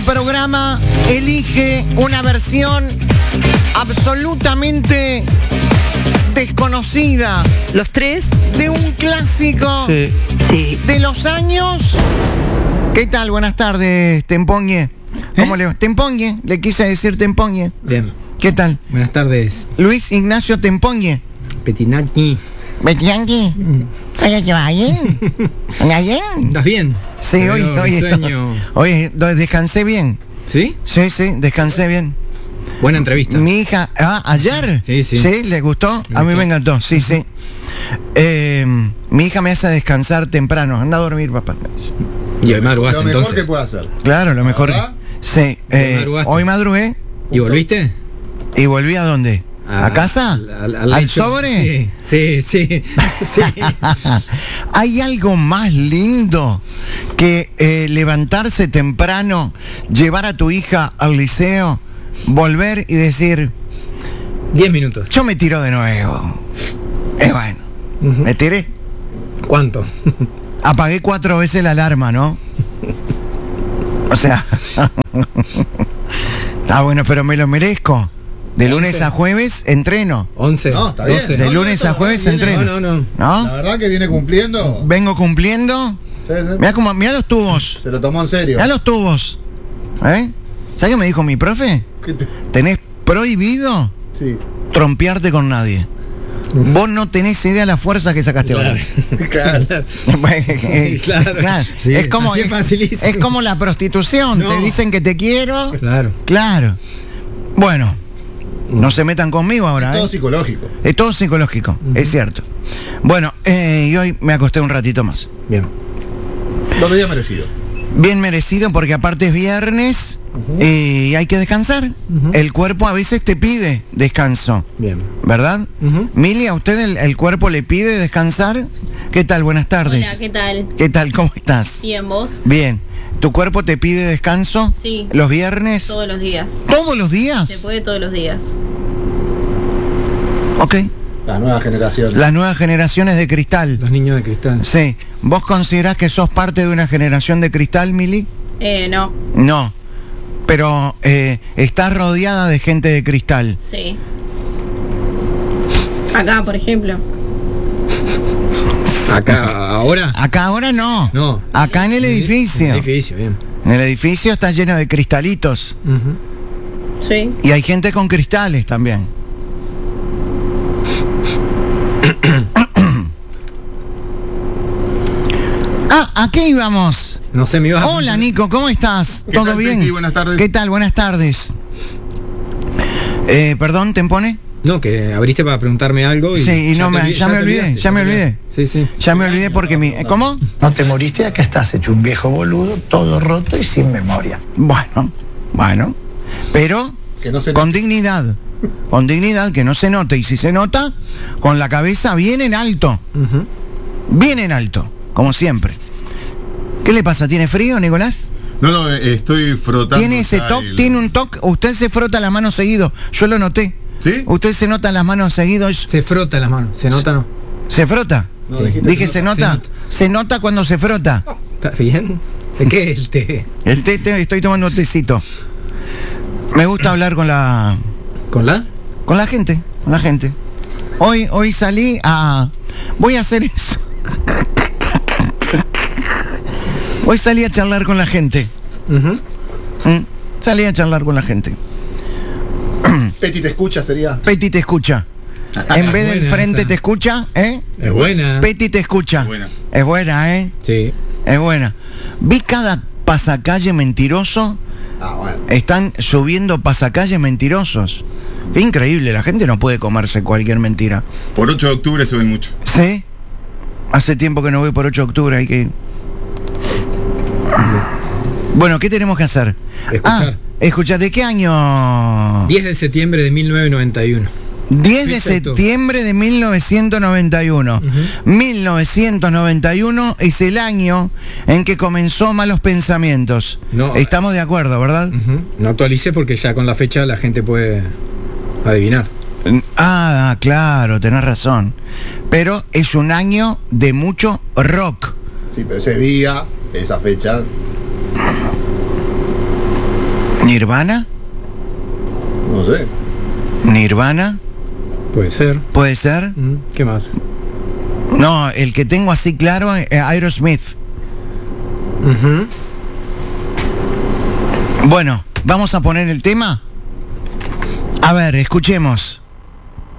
Programa elige una versión absolutamente desconocida. Los tres. De un clásico. Sí. De los años. ¿Qué tal? Buenas tardes, Tempongue. ¿Cómo le va? Tempongue, le quise decir Tempongue. Bien. ¿Qué tal? Buenas tardes. Luis Ignacio Tempongue. Petinaki. Petianqui. Oye, ¿te va bien? ¿Anda bien? ¿Estás bien? Sí, hoy descansé bien. ¿Sí? Sí, descansé bien. Buena entrevista. Mi hija, ¿ayer? Sí. ¿Sí? ¿Le gustó? A mí me encantó, sí. Mi hija me hace descansar temprano. Anda a dormir, papá. Y hoy madrugaste, lo mejor entonces. que puede hacer. Claro, lo mejor. ¿Verdad? Sí. Hoy madrugué. ¿Y volviste? ¿Y volví a dónde? ¿A casa? ¿Al sobre? Sí. ¿Hay algo más lindo que levantarse temprano, llevar a tu hija al liceo, volver y decir 10 minutos. yo me tiro de nuevo? Bueno, me tiré. ¿Cuánto? Apagué 4 veces la alarma, ¿no? O sea, está bueno, pero me lo merezco. De lunes 11. a jueves entreno. 11. No, está bien. 12. De No, lunes a jueves entreno. No. ¿No? La verdad que viene cumpliendo. Vengo cumpliendo. Sí. Mirá los tubos. Se lo tomó en serio. Mirá los tubos. ¿Sabes qué me dijo mi profe? ¿Qué te- Tenés prohibido Sí. trompearte con nadie. Vos no tenés idea de la fuerza que sacaste ahora. Claro. Claro. Sí, Es como así es facilísimo. es como la prostitución. No. Te dicen que te quiero. Claro. Bueno, no se metan conmigo ahora. Es todo psicológico. Es todo psicológico, es cierto. Bueno, y hoy me acosté un ratito más. Bien. Lo había merecido. Bien merecido porque aparte es viernes y hay que descansar. El cuerpo a veces te pide descanso, Bien. ¿verdad? Mili, ¿a usted el cuerpo le pide descansar? ¿Qué tal? Buenas tardes. Hola, ¿qué tal? ¿Qué tal? ¿Cómo estás? Bien, ¿vos? Bien. ¿Tu cuerpo te pide descanso? Sí. ¿Los viernes? Todos los días. ¿Todos los días? Se puede todos los días. Ok. La nueva generación. Las nuevas generaciones de cristal. Los niños de cristal. Sí. ¿Vos considerás que sos parte de una generación de cristal, Mili? No. No. Pero estás rodeada de gente de cristal. Sí. Acá, por ejemplo. ¿Acá ahora? Acá ahora no. No. Acá en el edificio. En el edificio, bien. En el edificio está lleno de cristalitos. Sí. Y hay gente con cristales también. ¿A qué íbamos? No sé, me ibas a... Hola, Nico, ¿cómo estás? ¿Qué ¿Todo tal, bien? Peti? Buenas tardes. ¿Qué tal? Buenas tardes. ¿Perdón, Tempone? No, que abriste para preguntarme algo y... Sí, y ya me olvidé. Sí. Ya me olvidé porque ¿Cómo? No te moriste, acá estás hecho un viejo boludo, todo roto y sin memoria. Bueno. Pero Que no se con dignidad. Con dignidad, que no se note. Y si se nota, con la cabeza bien en alto. Bien en alto, como siempre. ¿Qué le pasa? ¿Tiene frío, Nicolás? No, estoy frotando. ¿Tiene ese toque? ¿Tiene un toque? Usted se frota las manos seguido. Yo lo noté. ¿Sí? Usted se nota las manos seguido. Se frota las manos. ¿Se nota no? ¿Se frota? No, Sí. dijiste Dije, que ¿se no. nota? Se nota cuando se frota. ¿Está bien? ¿De qué es el té? El té, estoy tomando un tecito. Me gusta hablar con la gente. Hoy salí a... Voy a hacer eso. Hoy salí a charlar con la gente. Salí a charlar con la gente. Peti te escucha, sería. Peti te escucha. En vez del Buena frente esa. te escucha, ¿eh? Es buena. Peti te escucha. Buena. Es buena, ¿eh? Sí. Es buena. Vi cada pasacalle mentiroso. Bueno. Están subiendo pasacalles mentirosos. Qué increíble, la gente no puede comerse cualquier mentira. Por 8 de octubre se ven mucho. ¿Sí? Hace tiempo que no voy por 8 de octubre, hay que ir. Bueno, ¿qué tenemos que hacer? Escuchar. Escuchar, ¿de qué año? 10 de septiembre de 1991. 10 de Perfecto. septiembre de 1991. 1991 es el año en que comenzó Malos Pensamientos. No, Estamos de acuerdo, ¿verdad? No actualicé porque ya con la fecha la gente puede adivinar. Ah, claro, tenés razón. Pero es un año de mucho rock. Sí, pero ese día, esa fecha. ¿Nirvana? No sé. ¿Nirvana? Puede ser. ¿Puede ser? ¿Qué más? No, el que tengo así claro es Aerosmith. Ujú. Bueno, ¿vamos a poner el tema? A ver, escuchemos.